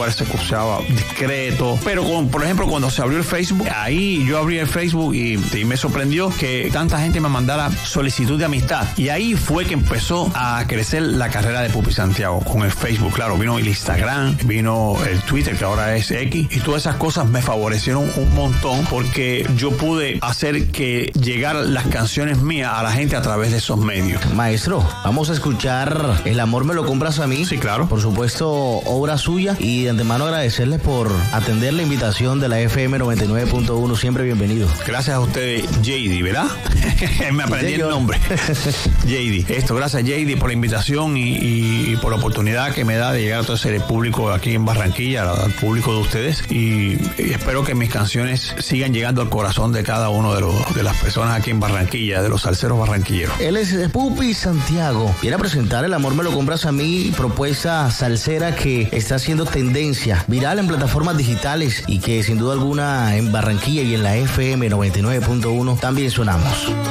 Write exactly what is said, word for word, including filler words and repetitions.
lugar se escuchaba discreto. Pero, con, por ejemplo, cuando se abrió el Facebook, ahí yo abrí el Facebook y, y me sorprendió que tanta gente me mandara solicitud de amistad. Y ahí fue que empezó a crecer la carrera de Pupi Santiago con el Facebook. Claro, vino el Instagram, vino el Twitter, que ahora es X, y todas esas cosas me favorecieron un montón porque yo pude hacer que llegaran las canciones mías a la gente a través de esos medios. Maestro, vamos a escuchar El amor me lo compras a mí. Sí, claro. Por supuesto, obra suya, y de antemano agradecerles por atender la invitación de la F M noventa y nueve punto uno. Siempre bienvenido. Gracias a ustedes, J D, ¿verdad? Me aprendí sí, el nombre. J D. Esto, gracias J D por la invitación y, y, y por la oportunidad que me da de llegar a todo ese público aquí en Barranquilla, al público de ustedes, y, y espero que mis canciones sigan llegando al corazón de cada uno de, los, de las personas aquí en Barranquilla, de los salseros barranquilleros. Él es Pupi Santiago. Viene a presentar El amor me lo compras a mí, propuesta salsera que está haciendo tendencia viral en plataformas digitales y que sin duda alguna en Barranquilla y en la F M noventa y nueve punto uno también sonamos.